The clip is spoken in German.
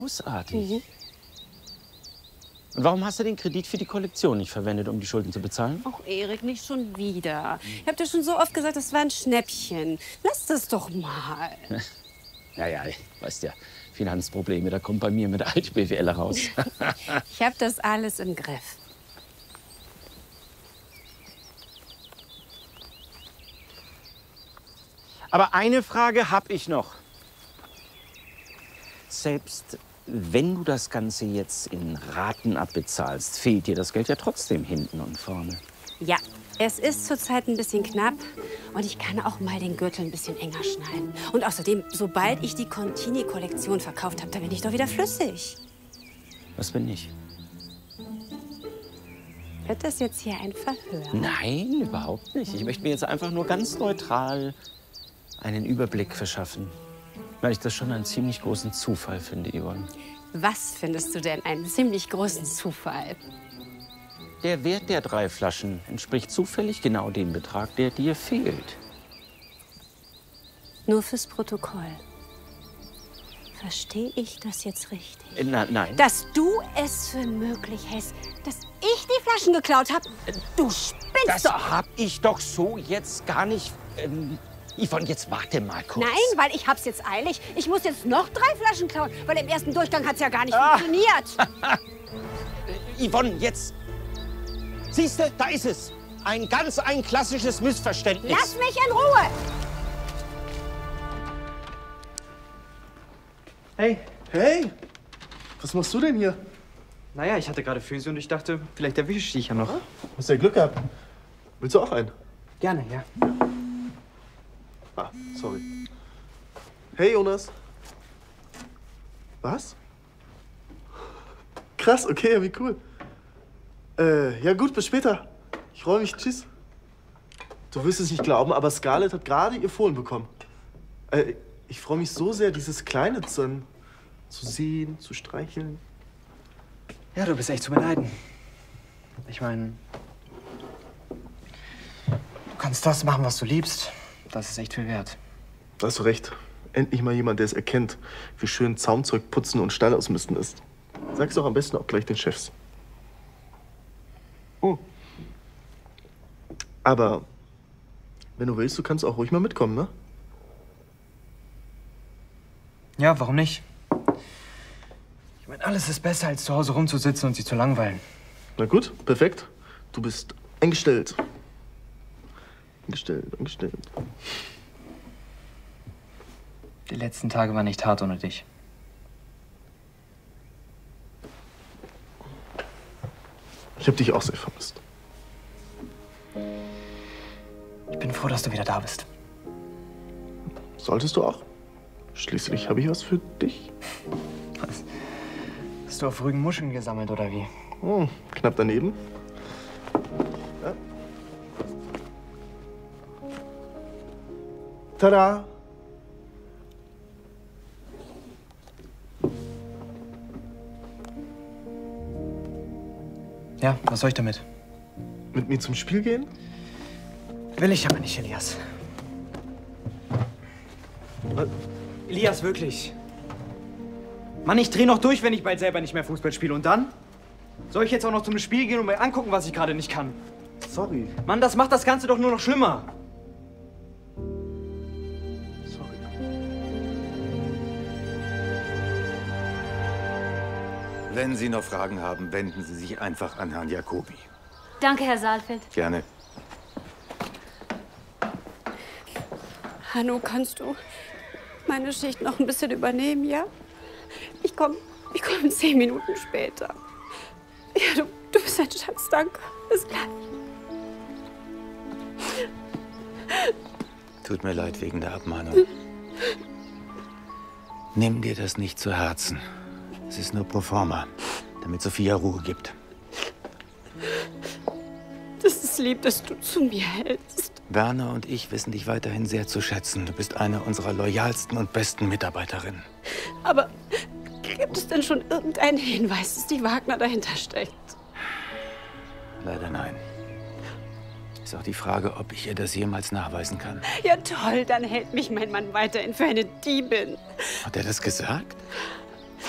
Großartig. Und warum hast du den Kredit für die Kollektion nicht verwendet, um die Schulden zu bezahlen? Ach, Erik, nicht schon wieder. Ich hab dir schon so oft gesagt, das war ein Schnäppchen. Lass das doch mal. Naja, weißt ja, Finanzprobleme, da kommt bei mir mit der alte BWL raus. Ich hab das alles im Griff. Aber eine Frage habe ich noch. Selbst wenn du das Ganze jetzt in Raten abbezahlst, fehlt dir das Geld ja trotzdem hinten und vorne. Ja, es ist zurzeit ein bisschen knapp und ich kann auch mal den Gürtel ein bisschen enger schneiden. Und außerdem, sobald ich die Contini-Kollektion verkauft habe, dann bin ich doch wieder flüssig. Was bin ich? Wird das jetzt hier ein Verhör? Nein, überhaupt nicht. Ich möchte mir jetzt einfach nur ganz neutral einen Überblick verschaffen. Weil ich das schon einen ziemlich großen Zufall finde, Yvonne. Was findest du denn einen ziemlich großen Zufall? Der Wert der 3 Flaschen entspricht zufällig genau dem Betrag, der dir fehlt. Nur fürs Protokoll. Verstehe ich das jetzt richtig? Nein. Dass du es für möglich hältst, dass ich die Flaschen geklaut habe? Du spinnst Das doch! hab ich doch so jetzt gar nicht... Yvonne, jetzt warte mal kurz. Nein, weil ich hab's jetzt eilig. Ich muss jetzt noch 3 Flaschen klauen, weil im ersten Durchgang hat's ja gar nicht funktioniert. Yvonne, jetzt... Siehst du, da ist es. Ein klassisches Missverständnis. Lass mich in Ruhe! Hey. Hey, was machst du denn hier? Naja, ich hatte gerade Physio und ich dachte, vielleicht erwische ich dich ja noch. Hast ja Glück gehabt. Willst du auch einen? Gerne, ja. Ah, sorry. Hey, Jonas. Was? Krass, okay, wie cool. Ja gut, bis später. Ich freue mich, tschüss. Du wirst es nicht glauben, aber Scarlett hat gerade ihr Fohlen bekommen. Ich freue mich so sehr, dieses Kleine zu sehen, zu streicheln. Ja, du bist echt zu beneiden. Ich meine, du kannst das machen, was du liebst. Das ist echt viel wert. Da hast du recht. Endlich mal jemand, der es erkennt, wie schön Zaumzeug putzen und Stall ausmisten ist. Sag's doch am besten auch gleich den Chefs. Oh. Aber wenn du willst, du kannst auch ruhig mal mitkommen, ne? Ja, warum nicht? Ich meine, alles ist besser, als zu Hause rumzusitzen und sich zu langweilen. Na gut, perfekt. Du bist eingestellt. Eingestellt. Die letzten Tage waren nicht hart ohne dich. Ich hab dich auch sehr vermisst. Ich bin froh, dass du wieder da bist. Solltest du auch? Schließlich habe ich was für dich. Was? Hast du auf Rügen Muscheln gesammelt, oder wie? Oh, knapp daneben. Ja. Tada! Ja, was soll ich damit? Mit mir zum Spiel gehen? Will ich aber nicht, Elias. Elias, wirklich. Mann, ich dreh noch durch, wenn ich bald selber nicht mehr Fußball spiele. Und dann? Soll ich jetzt auch noch zum Spiel gehen und mir angucken, was ich gerade nicht kann? Sorry. Mann, das macht das Ganze doch nur noch schlimmer. Sorry. Wenn Sie noch Fragen haben, wenden Sie sich einfach an Herrn Jacobi. Danke, Herr Saalfeld. Gerne. Hanno, kannst du meine Schicht noch ein bisschen übernehmen, ja? Ich komm 10 Minuten später. Ja, du bist ein Schatz, danke. Bis gleich. Tut mir leid wegen der Abmahnung. Nimm dir das nicht zu Herzen. Es ist nur pro forma, damit Sophia Ruhe gibt. Das ist lieb, dass du zu mir hältst. Werner und ich wissen dich weiterhin sehr zu schätzen. Du bist eine unserer loyalsten und besten Mitarbeiterinnen. Aber gibt es denn schon irgendeinen Hinweis, dass die Wagner dahinter steckt? Leider nein. Ist auch die Frage, ob ich ihr das jemals nachweisen kann. Ja toll, dann hält mich mein Mann weiterhin für eine Diebin. Hat er das gesagt?